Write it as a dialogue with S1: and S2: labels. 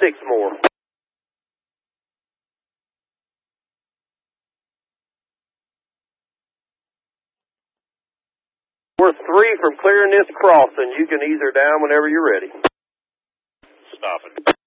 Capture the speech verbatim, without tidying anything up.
S1: Six more. We're three from clearing this crossing. You can ease her down whenever you're ready.
S2: Stopping.